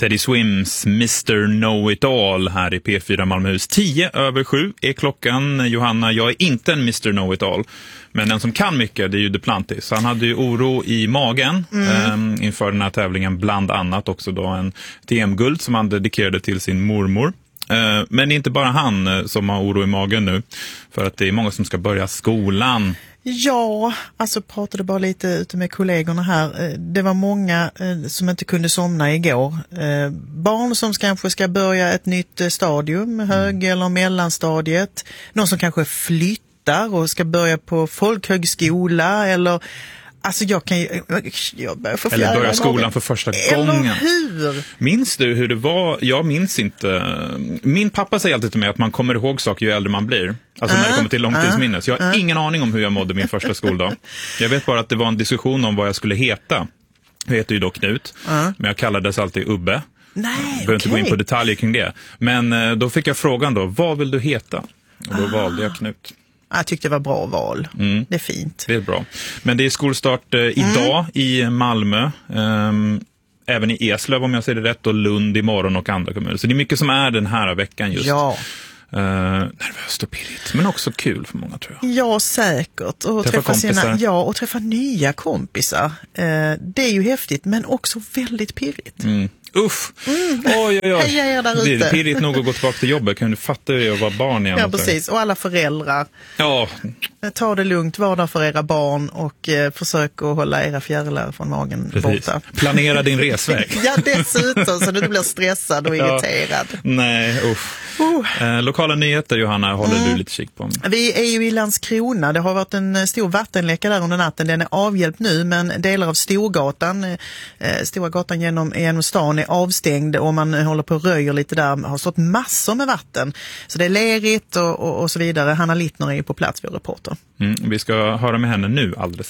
Teddy Swims Mr. Know-It-All här i P4 Malmöhus. 7:10 är klockan. Johanna, jag är inte en Mr. Know-It-All. Men den som kan mycket, det är ju Duplantis. Han hade ju oro i magen inför den här tävlingen. Bland annat också då en TM-guld som han dedikerade till sin mormor. Men det är inte bara han som har oro i magen nu. För att det är många som ska börja skolan. Ja, alltså pratade bara lite ute med kollegorna här. Det var många som inte kunde somna igår. Barn som kanske ska börja ett nytt stadium, hög- eller mellanstadiet. Någon som kanske flyttar och ska börja på folkhögskola eller... Alltså jag börjar få eller börja skolan för första gången. Eller hur? Minns du hur det var? Jag minns inte. Min pappa säger alltid till mig att man kommer ihåg saker ju äldre man blir. Alltså när det kommer till långtidsminnes. Jag har ingen aning om hur jag mådde min första skoldag. Jag vet bara att det var en diskussion om vad jag skulle heta. Jag heter ju då Knut. Men jag kallades alltid Ubbe. Nej, jag behöver inte gå in på detaljer kring det. Men då fick jag frågan då, vad vill du heta? Och då valde jag Knut. Jag tyckte det var bra val. Det är fint. Det är bra. Men det är skolstart idag i Malmö. Även i Eslöv om jag säger det rätt. Och Lund imorgon och andra kommuner. Så det är mycket som är den här veckan just. Ja. Nervöst och pirrigt. Men också kul för många tror jag. Ja, säkert. Och träffa nya kompisar. Det är ju häftigt men också väldigt pirrigt. Uff. Oj. Heja där ute. Det är pirrigt nog att gå tillbaka till jobbet. Kan du fatta det att vara barn igen? Ja, precis. Och alla föräldrar. Ja. Ta det lugnt, var där för era barn och försök att hålla era fjärilar från magen borta. Planera din resväg. Ja, dessutom så du inte blir stressad och irriterad. Nej, uff. Lokala nyheter, Johanna, håller du lite kik på. Vi är ju i Landskrona. Det har varit en stor vattenläcka där under natten. Den är avhjälpt nu, men delar av Storgatan, Stora gatan genom stan är avstängd och man håller på och röjer lite där. Har stått massor med vatten. Så det är lerigt och så vidare. Hanna Littner är ju på plats, vår reporter. Vi ska höra med henne nu alldeles